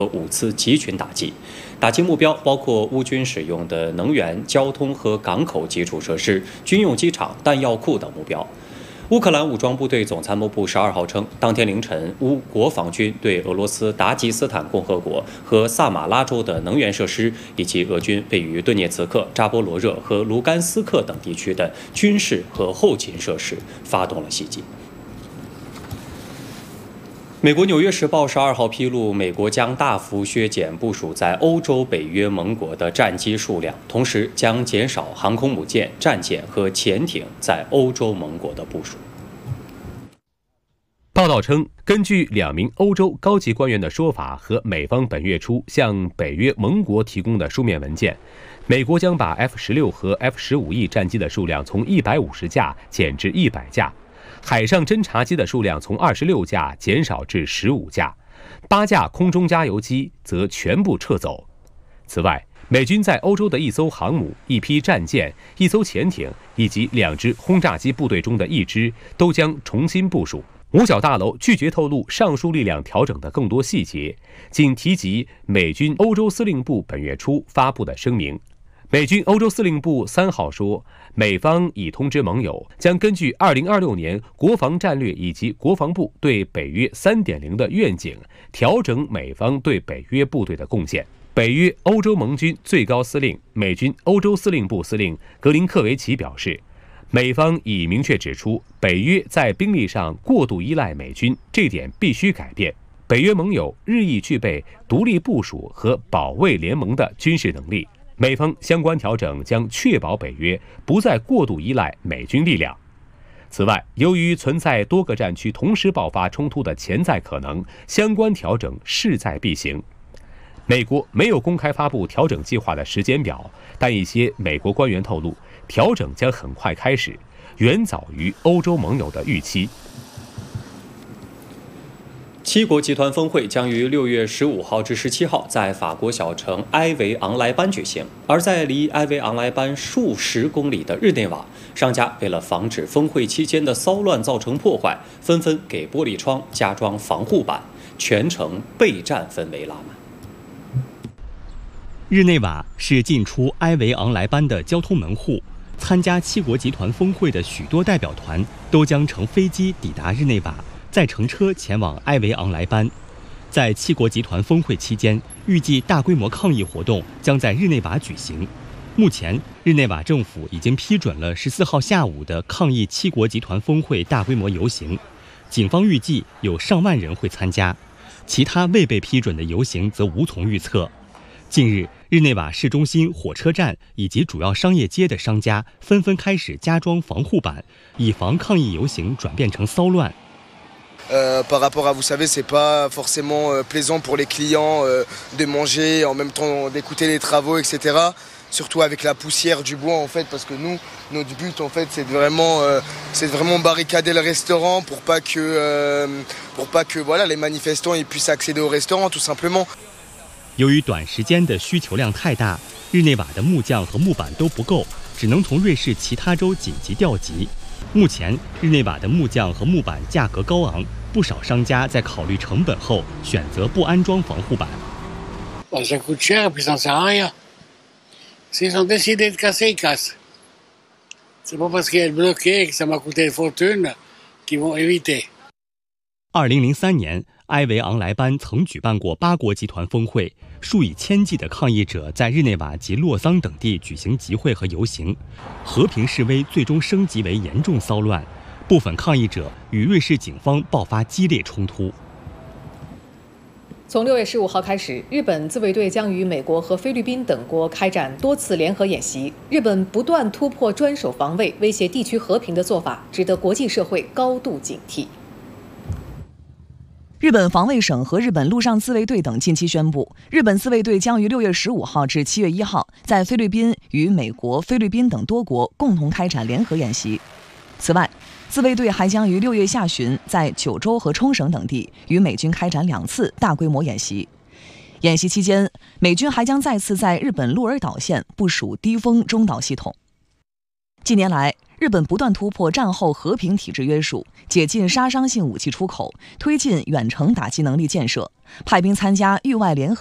5次集群打击，打击目标包括乌军使用的能源、交通和港口基础设施、军用机场、弹药库等目标。乌克兰武装部队总参谋部12号称，当天凌晨，乌国防军对俄罗斯达吉斯坦共和国和萨马拉州的能源设施，以及俄军位于顿涅茨克、扎波罗热和卢甘斯克等地区的军事和后勤设施发动了袭击。美国《纽约时报》12号披露，美国将大幅削减部署在欧洲北约盟国的战机数量，同时将减少航空母舰、战舰和潜艇在欧洲盟国的部署。 报道称，根据2名欧洲高级官员的说法和美方本月初向北约盟国提供的书面文件，美国将把 F-16和 F-15E 战机的数量从150架减至100架。海上侦察机的数量从26架减少至15架，8架空中加油机则全部撤走。此外，美军在欧洲的1艘航母、1批战舰、1艘潜艇以及2支轰炸机部队中的1支都将重新部署。五角大楼拒绝透露上述力量调整的更多细节，仅提及美军欧洲司令部本月初发布的声明。美军欧洲司令部3号说，美方已通知盟友，将根据2026年国防战略以及国防部对北约 3.0 的愿景，调整美方对北约部队的贡献。北约欧洲盟军最高司令、美军欧洲司令部司令格林克维奇表示，美方已明确指出，北约在兵力上过度依赖美军，这点必须改变。北约盟友日益具备独立部署和保卫联盟的军事能力。美方相关调整将确保北约不再过度依赖美军力量。此外，由于存在多个战区同时爆发冲突的潜在可能，相关调整势在必行。美国没有公开发布调整计划的时间表，但一些美国官员透露，调整将很快开始，远早于欧洲盟友的预期。 7国集团峰会将于6月15号至17号在法国小城埃维昂莱班举行，而在离埃维昂莱班数十公里的日内瓦，商家为了防止峰会期间的骚乱造成破坏，纷纷给玻璃窗加装防护板，全程备战氛围拉满。 日内瓦是进出埃维昂莱班的交通门户，参加7国集团峰会的许多代表团都将乘飞机抵达日内瓦，再乘车前往埃维昂莱班。在7国集团峰会期间，预计大规模抗议活动将在日内瓦举行。目前，日内瓦政府已经批准了14号下午的抗议7国集团峰会大规模游行，警方预计有上万人会参加。其他未被批准的游行则无从预测。近日，日内瓦市中心、火车站以及主要商业街的商家纷纷开始加装防护板，以防抗议游行转变成骚乱。 Par rapport à, vous savez, c'est pas forcément plaisant pour les clients de manger en même temps d'écouter les travaux, etc. Surtout avec la poussière du bois en fait, parce que nous, notre but en fait, c'est de vraiment barricader le restaurant pour pas que voilà les manifestants ils puissent accéder au restaurant tout simplement. 由于短时间的需求量太大，日内瓦的木匠和木板都不够，只能从瑞士其他州紧急调集。目前，日内瓦的木匠和木板价格高昂，不少商家在考虑成本后选择不安装防护板。 Ça coûte cher et puis ça sert à rien. S'ils ont décidé de casser, ils cassent. C'est pas parce qu'elle est bloquée que ça m'a coûté une fortune qu'ils vont éviter. 2003年，埃维昂莱班曾举办过8国集团峰会，数以千计的抗议者在日内瓦及洛桑等地举行集会和游行，和平示威最终升级为严重骚乱，部分抗议者与瑞士警方爆发激烈冲突。 从6月15号开始，日本自卫队将与美国和菲律宾等国开展多次联合演习。日本不断突破专守防卫、威胁地区和平的做法，值得国际社会高度警惕。 日本防卫省和日本陆上自卫队等近期宣布，日本自卫队将于6月15号至7月1号在菲律宾与美国、菲律宾等多国共同开展联合演习。此外，自卫队还将于6月下旬在九州和冲绳等地与美军开展2次大规模演习。演习期间，美军还将再次在日本鹿儿岛县部署低风中导系统。近年来， 日本不断突破战后和平体制约束，解禁杀伤性武器出口，推进远程打击能力建设，派兵参加域外联合